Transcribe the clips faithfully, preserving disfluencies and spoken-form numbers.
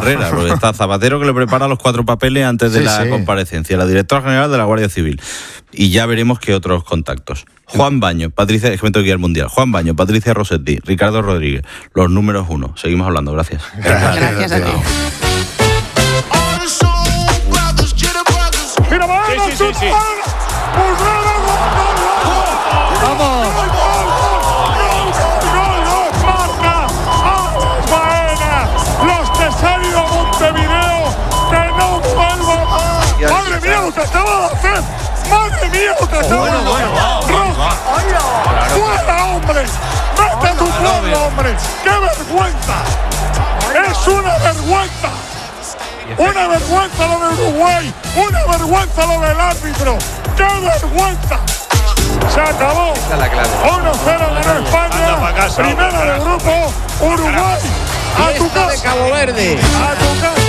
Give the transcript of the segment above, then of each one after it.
Herrera, porque está Zapatero que le prepara los cuatro papeles antes de sí, la sí. comparecencia, la directora general de la Guardia Civil, y ya veremos qué otros contactos. Juan Baño, Patricia, es que me tengo que ir al Mundial. Juan Baño, Patricia Rossetti, Ricardo Rodríguez, los números uno. Seguimos hablando, gracias. Gracias, gracias a ti. Mira, vamos, sí, sí, sí, sí. Vamos. Los que se han ido a Montevideo, que no vuelvan más. Madre mía, lo que acaba de hacer. Madre mía, lo que acaba de hacer. Roja. Fuera, hombre. Mete tu pueblo, hombre. ¡Qué vergüenza! Es una vergüenza. Una vergüenza lo de Uruguay. Una vergüenza lo del árbitro. ¡Qué vergüenza! Se acabó. uno cero ganó España. Casa, primera del grupo. Uruguay. A tu casa. De Cabo Verde. A tu casa.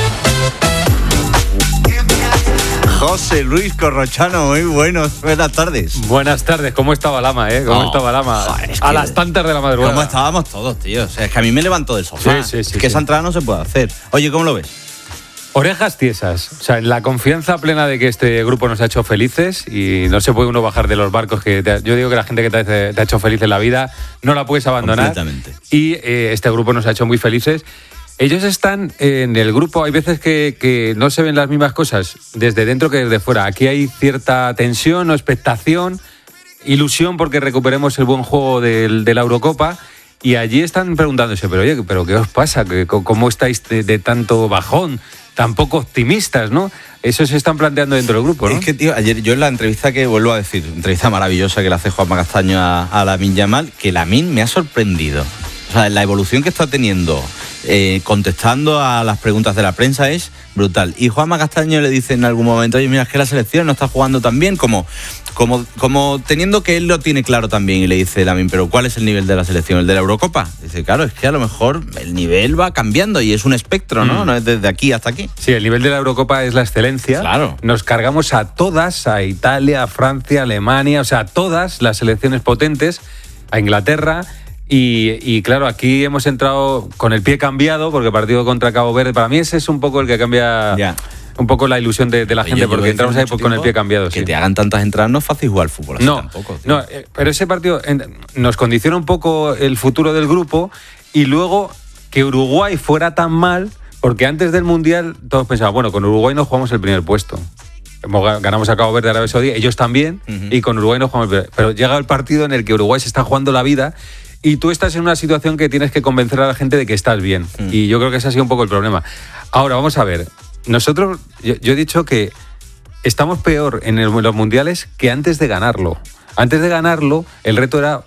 José Luis Corrochano, muy buenos, buenas tardes. Buenas tardes, ¿cómo estaba Lama, eh? ¿Cómo oh, estaba Lama? Joder, es que a las tantas de la madrugada. ¿Cómo estábamos todos, tío? O sea, es que a mí me levantó del sofá. Sí, sí, sí, es que sí. esa entrada no se puede hacer. Oye, ¿cómo lo ves? Orejas tiesas, o sea, la confianza plena de que este grupo nos ha hecho felices y no se puede uno bajar de los barcos. Que te, yo digo que la gente que te, te ha hecho feliz en la vida no la puedes abandonar. Completamente. Y eh, este grupo nos ha hecho muy felices. Ellos están en el grupo, hay veces que, que no se ven las mismas cosas desde dentro que desde fuera. Aquí hay cierta tensión o expectación, ilusión porque recuperemos el buen juego del, de la Eurocopa. Y allí están preguntándose, pero oye, ¿pero qué os pasa? ¿Cómo estáis de, de tanto bajón? Tan poco optimistas, ¿no? Eso se están planteando dentro del grupo, ¿no? Es que, tío, ayer yo en la entrevista que vuelvo a decir, entrevista maravillosa que le hace Juanma Castaño a, a Lamine Yamal, que Lamine me ha sorprendido. O sea, la evolución que está teniendo, eh, contestando a las preguntas de la prensa es brutal. Y Juanma Castaño le dice en algún momento, oye, mira, es que la selección no está jugando tan bien, como, como, como teniendo que él lo tiene claro también. Y le dice Lamine, pero ¿cuál es el nivel de la selección? ¿El de la Eurocopa? Dice, claro, es que a lo mejor el nivel va cambiando y es un espectro, ¿no? Mm. No es desde aquí hasta aquí. Sí, el nivel de la Eurocopa es la excelencia. Claro. Nos cargamos a todas, a Italia, a Francia, a Alemania, o sea, a todas las selecciones potentes, a Inglaterra. Y, y claro, aquí hemos entrado con el pie cambiado, porque el partido contra Cabo Verde, para mí ese es un poco el que cambia yeah. un poco la ilusión de, de la Oye, gente, porque entramos ahí con el pie cambiado. Que sí. te hagan tantas entradas no es fácil jugar al fútbol, así no, tampoco. Tío. No, pero ese partido nos condiciona un poco el futuro del grupo, y luego que Uruguay fuera tan mal, porque antes del Mundial todos pensaban, bueno, con Uruguay nos jugamos el primer puesto. Ganamos a Cabo Verde, Arabia Saudí, ellos también, uh-huh. y con Uruguay nos jugamos el primer. Pero llega el partido en el que Uruguay se está jugando la vida, y tú estás en una situación que tienes que convencer a la gente de que estás bien. Mm. Y yo creo que ese ha sido un poco el problema. Ahora, vamos a ver. Nosotros, yo, yo he dicho que estamos peor en, el, en los mundiales que antes de ganarlo. Antes de ganarlo, el reto era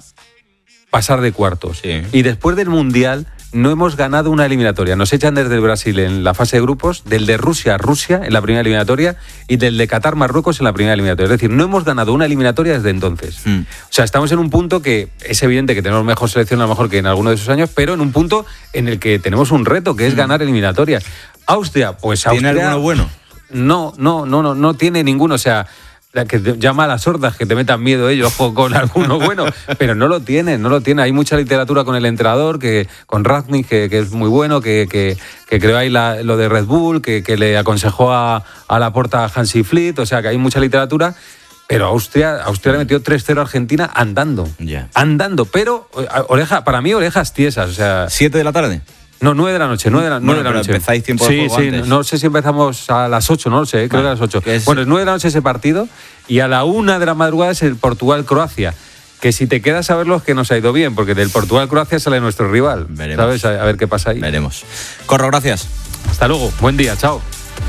pasar de cuartos. Sí. Y después del mundial no hemos ganado una eliminatoria. Nos echan desde el Brasil en la fase de grupos, del de Rusia Rusia en la primera eliminatoria y del de Qatar Marruecos en la primera eliminatoria. Es decir, no hemos ganado una eliminatoria desde entonces. Mm. O sea, estamos en un punto que es evidente que tenemos mejor selección a lo mejor que en alguno de esos años, pero en un punto en el que tenemos un reto, que es mm. ganar eliminatorias. Austria, pues Austria... ¿Tiene alguno bueno? No, no, no, no, no tiene ninguno. O sea, la que te llama a las sordas, que te metan miedo ellos con alguno bueno, pero no lo tienen, no lo tienen. Hay mucha literatura con el entrenador, que, con Rangnick, que, que es muy bueno, que, que, que creó ahí la, lo de Red Bull, que, que le aconsejó a, a Laporta a Hansi Flick, o sea que hay mucha literatura, pero Austria, Austria le metió tres cero a Argentina andando, yeah. andando, pero oreja, para mí orejas tiesas, o sea... ¿Siete de la tarde? No, nueve de la noche, nueve de la, bueno, nueve de la noche. ¿Empezáis tiempo de sí, juego sí, antes? No sé si empezamos a las ocho, no lo sé, creo vale. que a las ocho. Es... Bueno, es nueve de la noche ese partido y a la una de la madrugada es el Portugal-Croacia. Que si te quedas a verlo es que nos ha ido bien, porque del Portugal-Croacia sale nuestro rival. Veremos. ¿Sabes? A, a ver qué pasa ahí. Veremos. Corro, gracias. Hasta luego, buen día, chao.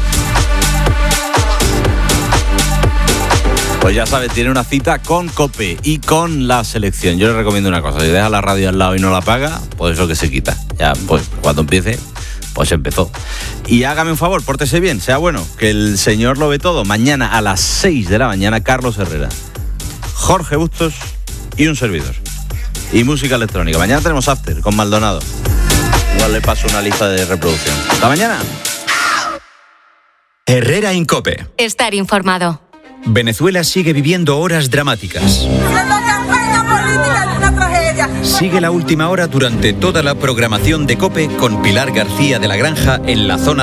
Pues ya sabes, tiene una cita con COPE y con la selección. Yo le recomiendo una cosa, si deja la radio al lado y no la apaga, pues eso que se quita. Ya, pues cuando empiece, pues empezó. Y hágame un favor, pórtese bien, sea bueno, que el señor lo ve todo. Mañana a las seis de la mañana, Carlos Herrera, Jorge Bustos y un servidor. Y música electrónica. Mañana tenemos After con Maldonado. Igual le paso una lista de reproducción. Hasta mañana. Herrera en COPE. Estar informado. Venezuela sigue viviendo horas dramáticas. Sigue la última hora durante toda la programación de COPE con Pilar García de la Granja en la zona